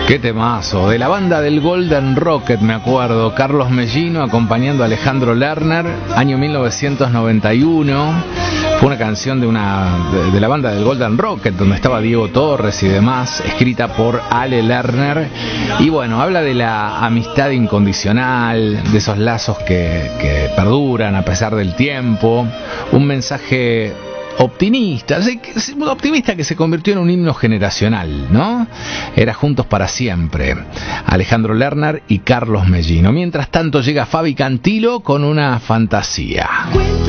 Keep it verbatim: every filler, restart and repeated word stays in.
Qué temazo, de la banda del Golden Rocket, me acuerdo, Carlos Mellino acompañando a Alejandro Lerner, año mil novecientos noventa y uno. Fue una canción de una de, de la banda del Golden Rocket, donde estaba Diego Torres y demás, escrita por Ale Lerner. Y bueno, habla de la amistad incondicional, de esos lazos que, que perduran a pesar del tiempo. Un mensaje optimista, optimista que se convirtió en un himno generacional, ¿no? Era Juntos para Siempre, Alejandro Lerner y Carlos Mellino. Mientras tanto llega Fabi Cantilo con una fantasía.